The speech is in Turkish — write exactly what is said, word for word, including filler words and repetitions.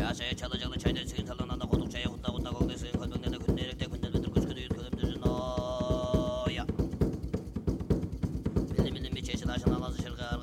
Şaşaya çalıcalı çayda sığın talonanda koduk çaya hutta hutta kolda sığın kalbimden de gündelikte gündel bedir kuş kuduyuz kölüm düzün oya. Bildim bildim bir çeşit aşın alazı şırkı